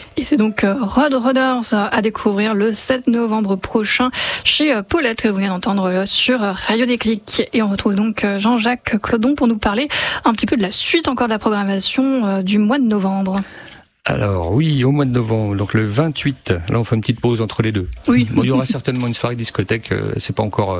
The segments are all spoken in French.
Et c'est donc Road Roaders à découvrir le 7 novembre prochain chez Paulette, que vous venez d'entendre sur Radio Déclic. Et on retrouve donc Jean-Jacques Clodon pour nous parler un petit peu de la suite encore de la programmation du mois de novembre. Alors oui, au mois de novembre, donc le 28, là on fait une petite pause entre les deux. Oui. Bon, il y aura certainement une soirée discothèque, c'est pas encore,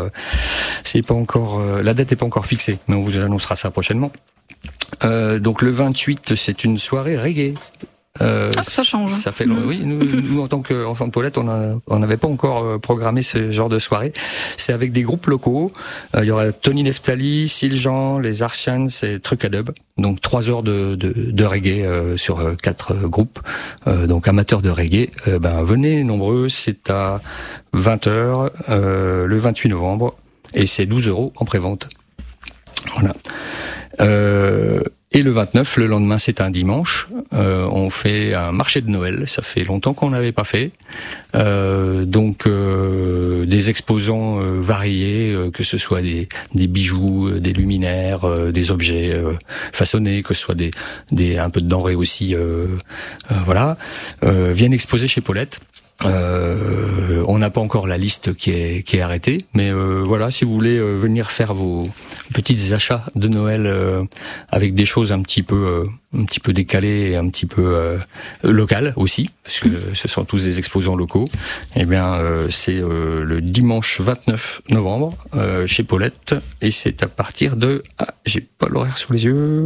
la date n'est pas encore fixée, mais on vous annoncera ça prochainement. Donc le 28, c'est une soirée reggae. Ça change. Ça fait oui, nous en tant qu'enfants de Paulette, on n'avait pas encore programmé ce genre de soirée. C'est avec des groupes locaux. Il y aura Tony Neftali, Siljan, les Artians et Trucadub. Donc 3 heures de reggae sur 4 groupes. Donc amateurs de reggae, venez nombreux. C'est à 20h le 28 novembre et c'est 12 € en prévente. Voilà. Et le 29, le lendemain, c'est un dimanche. On fait un marché de Noël. Ça fait longtemps qu'on n'avait pas fait. Donc des exposants variés, que ce soit des bijoux, des luminaires, des objets façonnés, que ce soit un peu de denrées aussi. Viennent exposer chez Paulette. On n'a pas encore la liste qui est arrêtée, mais voilà, si vous voulez venir faire vos petits achats de Noël avec des choses un petit peu décalées et un petit peu locales aussi, parce que ce sont tous des exposants locaux. Eh bien, c'est le dimanche 29 novembre chez Paulette, et c'est à partir de j'ai pas l'horaire sous les yeux.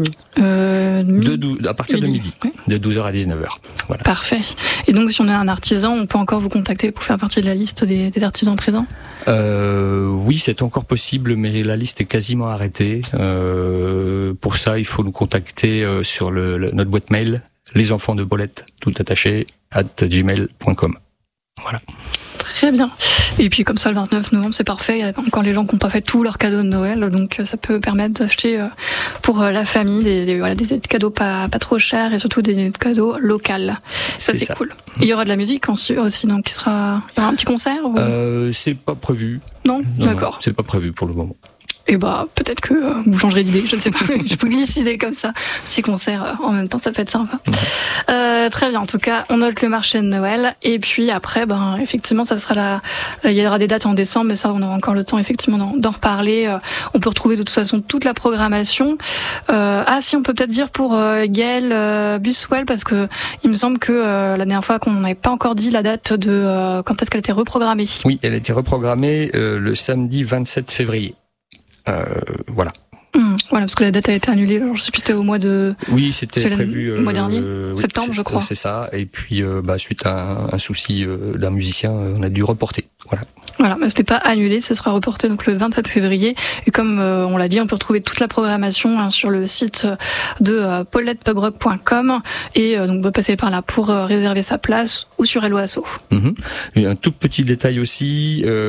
À partir de midi, oui. De 12h à 19h. Voilà. Parfait. Et donc, si on est un artisan, on peut encore vous contacter pour faire partie de la liste des artisans présents ? Oui, c'est encore possible, mais la liste est quasiment arrêtée. Pour ça, il faut nous contacter sur notre boîte mail, lesenfantsdepaulette, tout attaché, @gmail.com. Voilà. Très bien. Et puis comme ça, le 29 novembre, c'est parfait. Il y a encore les gens qui n'ont pas fait tous leurs cadeaux de Noël, donc ça peut permettre d'acheter pour la famille des cadeaux pas trop chers et surtout des cadeaux locaux. Ça, c'est cool. Il y aura de la musique aussi, donc il y aura un petit concert ou... C'est pas prévu. Non, d'accord. Non, c'est pas prévu pour le moment. Et peut-être que vous changerez d'idée, je ne sais pas. Je vous glisse l'idée comme ça. Petit concert en même temps, ça peut être sympa. Très bien. En tout cas, on note le marché de Noël. Et puis après, effectivement, ça sera il y aura des dates en décembre, mais ça, on aura encore le temps, effectivement, d'en reparler. On peut retrouver de toute façon toute la programmation. Si, on peut peut-être dire pour Gaëlle Buswell, parce que il me semble que la dernière fois qu'on n'avait pas encore dit la date de quand est-ce qu'elle était reprogrammée. Oui, elle a été reprogrammée le samedi 27 février. Voilà. Voilà, parce que la date a été annulée. Alors, je sais plus, c'était au mois de... Oui, c'était prévu... Le mois dernier, septembre, oui, je crois. C'est ça. Et puis, suite à un souci d'un musicien, on a dû reporter. Voilà, mais c'était pas annulé, ce sera reporté donc le 27 février. Et comme on l'a dit, on peut retrouver toute la programmation sur le site de paulettepubrock.com et donc passer par là pour réserver sa place ou sur Hello Asso. Et un tout petit détail aussi...